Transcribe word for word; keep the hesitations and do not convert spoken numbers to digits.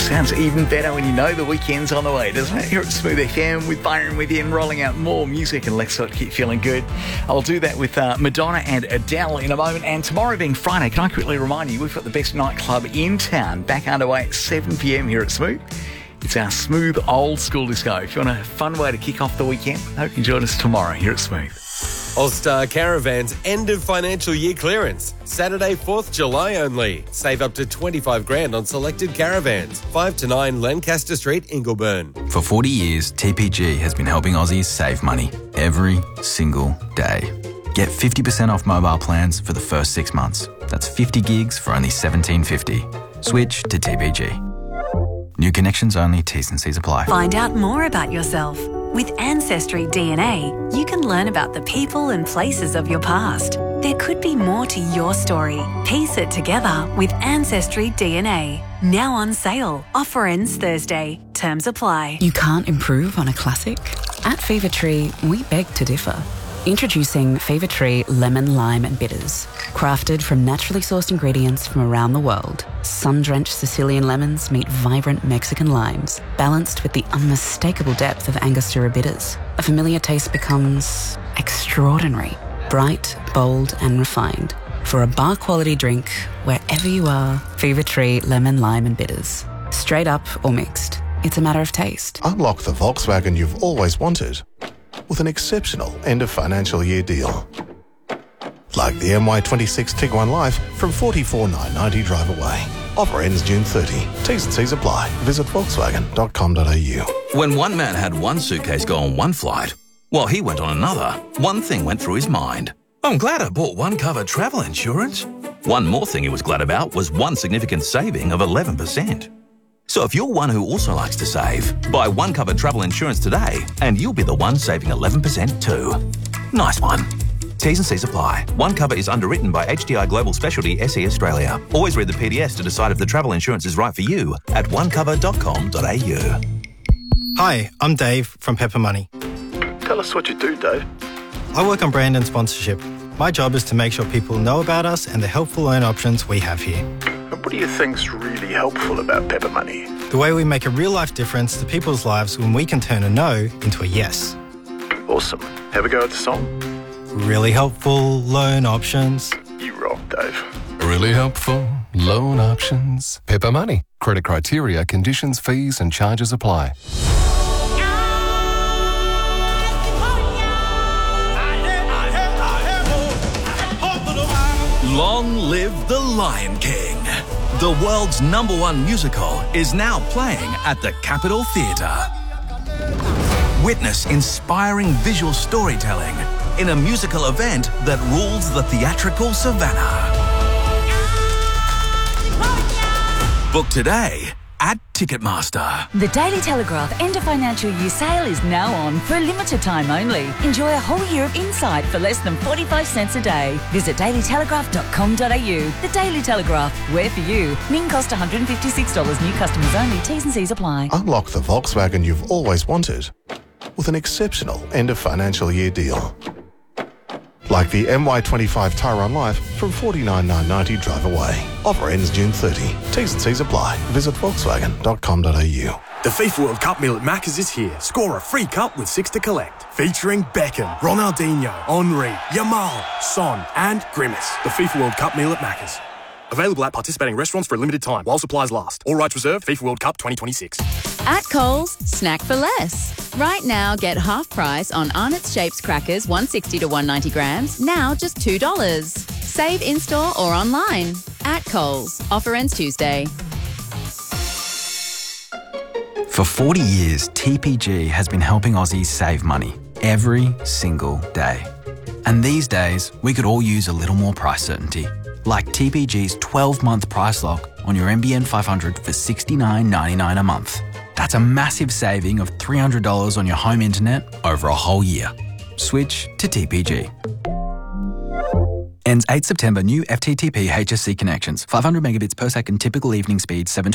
Sounds even better when you know the weekend's on the way, doesn't it? Here at Smooth F M with Byron within, rolling out more music and Lex to keep feeling good. I'll do that with uh, Madonna and Adele in a moment. And tomorrow being Friday, can I quickly remind you, we've got the best nightclub in town back underway at seven p.m. here at Smooth. It's our Smooth Old School Disco. If you want a fun way to kick off the weekend, hope you join us tomorrow here at Smooth. All-Star Caravans end of financial year clearance. Saturday, fourth of July only. Save up to twenty-five grand on selected caravans. five to nine Lancaster Street, Ingleburn. For forty years, T P G has been helping Aussies save money every single day. Get fifty percent off mobile plans for the first six months. That's fifty gigs for only seventeen fifty. Switch to T P G. New connections only, T's and C's apply. Find out more about yourself. With Ancestry D N A, you can learn about the people and places of your past. There could be more to your story. Piece it together with Ancestry D N A. Now on sale. Offer ends Thursday. Terms apply. You can't improve on a classic? At Fever Tree, we beg to differ. Introducing Fever Tree Lemon, Lime and Bitters. Crafted from naturally sourced ingredients from around the world, sun-drenched Sicilian lemons meet vibrant Mexican limes, balanced with the unmistakable depth of Angostura bitters. A familiar taste becomes extraordinary, bright, bold and refined. For a bar-quality drink, wherever you are, Fever Tree Lemon, Lime and Bitters. Straight up or mixed, it's a matter of taste. Unlock the Volkswagen you've always wanted with an exceptional end of financial year deal. Like the M Y twenty-six Tiguan Life from forty-four thousand nine hundred ninety drive away. Offer ends June thirtieth. T's and C's apply. Visit volkswagen dot com dot a u. When one man had one suitcase go on one flight, while he went on another, one thing went through his mind. I'm glad I bought one cover travel insurance. One more thing he was glad about was one significant saving of eleven percent. So if you're one who also likes to save, buy one cover travel insurance today and you'll be the one saving eleven percent too. Nice one. T's and C's apply. One cover is underwritten by H D I Global Specialty S E Australia. Always read the P D S to decide if the travel insurance is right for you at one cover dot com dot a u. Hi, I'm Dave from Pepper Money. Tell us what you do, Dave. I work on brand and sponsorship. My job is to make sure people know about us and the helpful loan options we have here. And what do you think's really helpful about Pepper Money? The way we make a real-life difference to people's lives when we can turn a no into a yes. Awesome. Have a go at the song. Really helpful loan options. You rock, Dave. Really helpful loan options. Pepper Money. Credit criteria, conditions, fees and charges apply. Long live the Lion King. The world's number one musical is now playing at the Capitol Theatre. Witness inspiring visual storytelling in a musical event that rules the theatrical savannah. Book today at Ticketmaster. The Daily Telegraph end of financial year sale is now on for a limited time only. Enjoy a whole year of insight for less than forty-five cents a day. Visit daily telegraph dot com dot a u. The Daily Telegraph, where for you. Min cost one hundred fifty-six dollars. New customers only. T's and C's apply. Unlock the Volkswagen you've always wanted with an exceptional end of financial year deal. Like the M Y twenty-five Tyron Life from forty-nine thousand nine hundred ninety drive away. Offer ends June thirtieth. T's and C's apply. Visit volkswagen dot com dot a u. The FIFA World Cup meal at Macca's is here. Score a free cup with six to collect. Featuring Beckham, Ronaldinho, Henry, Yamal, Son and Grimace. The FIFA World Cup meal at Macca's. Available at participating restaurants for a limited time while supplies last. All rights reserved. FIFA World Cup twenty twenty-six. At Coles, snack for less. Right now, get half price on Arnott's Shapes crackers, one sixty to one ninety grams, now just two dollars. Save in-store or online. At Coles. Offer ends Tuesday. For forty years, T P G has been helping Aussies save money every single day. And these days, we could all use a little more price certainty. Like T P G's twelve-month price lock on your N B N five hundred for sixty-nine ninety-nine a month. That's a massive saving of three hundred dollars on your home internet over a whole year. Switch to T P G. Ends eighth September. New F T T P H S C connections. five hundred megabits per second. Typical evening speed seven